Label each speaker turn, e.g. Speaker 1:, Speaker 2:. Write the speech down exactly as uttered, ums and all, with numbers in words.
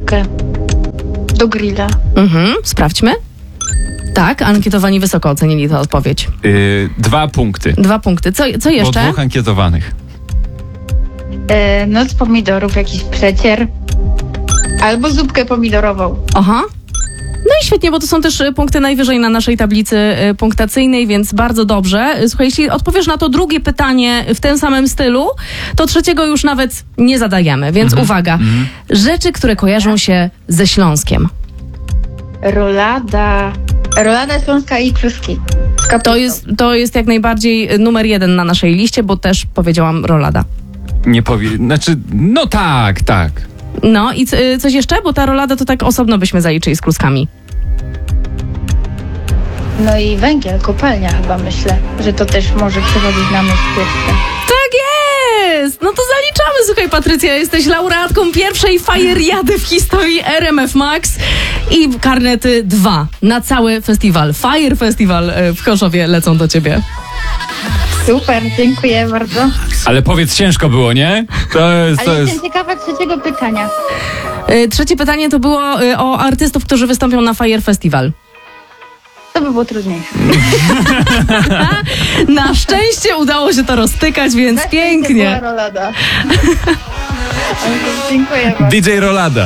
Speaker 1: zupkę do grilla.
Speaker 2: Mhm, sprawdźmy. Tak, ankietowani wysoko ocenili tę odpowiedź.
Speaker 3: Yy, dwa punkty.
Speaker 2: Dwa punkty. Co, co
Speaker 3: Po
Speaker 2: jeszcze?
Speaker 3: dwóch ankietowanych.
Speaker 1: E, no z pomidorów jakiś przecier. Albo zupkę pomidorową.
Speaker 2: Aha. No i świetnie, bo to są też y, punkty najwyżej na naszej tablicy y, punktacyjnej, więc bardzo dobrze. Y, Słuchaj, jeśli odpowiesz na to drugie pytanie w tym samym stylu, to trzeciego już nawet nie zadajemy, więc
Speaker 3: Mhm.
Speaker 2: uwaga.
Speaker 3: Mhm.
Speaker 2: Rzeczy, które kojarzą się ze Śląskiem.
Speaker 1: Rolada. Rolada śląska i kluski. Z kapustą.
Speaker 2: To jest, to jest jak najbardziej y, numer jeden na naszej liście, bo też powiedziałam rolada.
Speaker 3: Nie powie... Znaczy, no tak, tak.
Speaker 2: No i c- y, coś jeszcze? Bo ta rolada to tak osobno byśmy zaliczyli z kluskami.
Speaker 1: No i węgiel, kopalnia chyba myślę, że to też może przychodzić na myśl pierwsze.
Speaker 2: Tak jest! No to zaliczamy. Słuchaj, Patrycja, jesteś laureatką pierwszej fajeriady w historii R M F Max i karnety dwa na cały festiwal. Fire Festival y, w Chorzowie lecą do ciebie.
Speaker 1: Super, dziękuję bardzo.
Speaker 3: Ale powiedz, ciężko było, nie? To jest... To
Speaker 1: Ale
Speaker 3: jest...
Speaker 1: jestem ciekawa trzeciego pytania.
Speaker 2: Y, Trzecie pytanie to było y, o artystów, którzy wystąpią na Fire Festival.
Speaker 1: To by było trudniejsze.
Speaker 2: Na szczęście udało się to roztykać, więc
Speaker 1: Na szczęście
Speaker 2: pięknie.
Speaker 1: była rolada. Dziękuję bardzo.
Speaker 3: D J Rolada.